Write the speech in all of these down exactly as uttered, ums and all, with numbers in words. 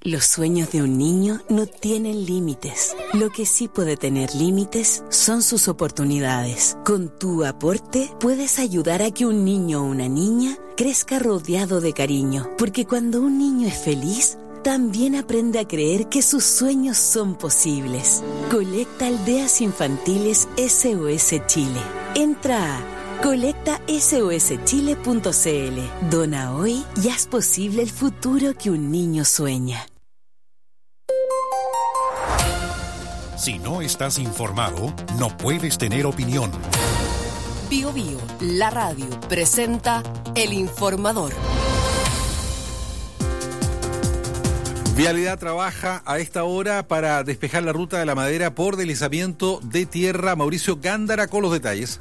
Los sueños de un niño no tienen límites. Lo que sí puede tener límites son sus oportunidades. Con tu aporte puedes ayudar a que un niño o una niña crezca rodeado de cariño, porque cuando un niño es feliz, también aprende a creer que sus sueños son posibles. Colecta Aldeas Infantiles S O S Chile. Entra a colecta S O S chile punto c l. Dona hoy y haz posible el futuro que un niño sueña. Si no estás informado, no puedes tener opinión. Bio Bio, la radio, presenta El Informador. Vialidad trabaja a esta hora para despejar la ruta de la Madera por deslizamiento de tierra. Mauricio Gándara con los detalles.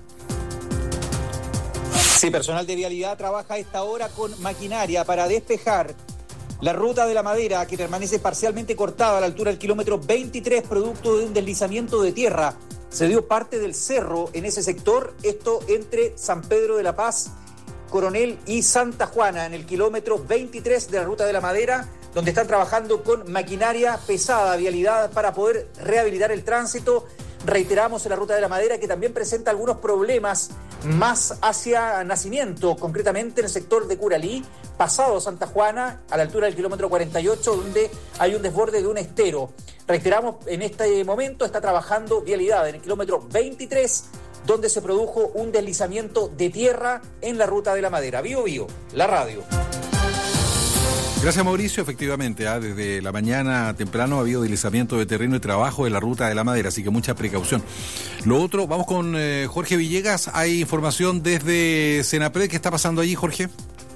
Sí, personal de Vialidad trabaja a esta hora con maquinaria para despejar la ruta de la Madera, que permanece parcialmente cortada a la altura del kilómetro veintitrés, producto de un deslizamiento de tierra. Se dio parte del cerro en ese sector, esto entre San Pedro de la Paz, Coronel y Santa Juana, en el kilómetro veintitrés de la ruta de la Madera, donde están trabajando con maquinaria pesada, Vialidad, para poder rehabilitar el tránsito. Reiteramos, en la ruta de la Madera, que también presenta algunos problemas más hacia Nacimiento, concretamente en el sector de Curalí, pasado Santa Juana, a la altura del kilómetro cuarenta y ocho, donde hay un desborde de un estero. Reiteramos, en este momento está trabajando Vialidad en el kilómetro veintitrés, donde se produjo un deslizamiento de tierra en la ruta de la Madera. Bio Bio, la radio. Gracias, Mauricio. Efectivamente, ¿eh? desde la mañana temprano ha habido deslizamiento de terreno y trabajo en la ruta de la Madera, así que mucha precaución. Lo otro, vamos con eh, Jorge Villegas. Hay información desde Senapred. ¿Qué está pasando allí, Jorge?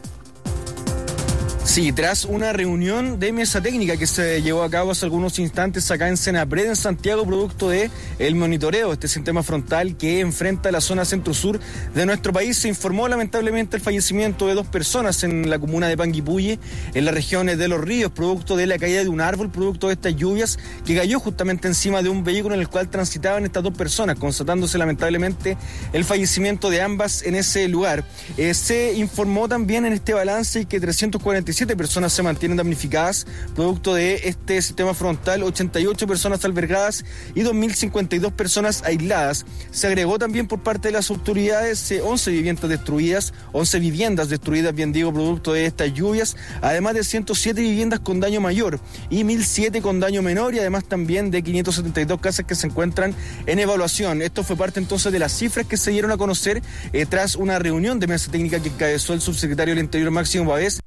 Sí, tras una reunión de mesa técnica que se llevó a cabo hace algunos instantes acá en Senapred, en Santiago, producto de el monitoreo, este sistema frontal que enfrenta la zona centro-sur de nuestro país, se informó lamentablemente el fallecimiento de dos personas en la comuna de Panguipulli, en las regiones de Los Ríos, producto de la caída de un árbol, producto de estas lluvias que cayó justamente encima de un vehículo en el cual transitaban estas dos personas, constatándose lamentablemente el fallecimiento de ambas en ese lugar. Eh, se informó también en este balance que trescientas cuarenta y siete personas se mantienen damnificadas producto de este sistema frontal, ochenta y ocho personas albergadas y dos mil cincuenta y dos personas aisladas. Se agregó también por parte de las autoridades eh, once viviendas destruidas, once viviendas destruidas, bien digo, producto de estas lluvias, además de ciento siete viviendas con daño mayor y mil siete con daño menor, y además también de quinientas setenta y dos casas que se encuentran en evaluación. Esto fue parte entonces de las cifras que se dieron a conocer eh, tras una reunión de mesa técnica que encabezó el subsecretario del Interior, Máximo Pavés,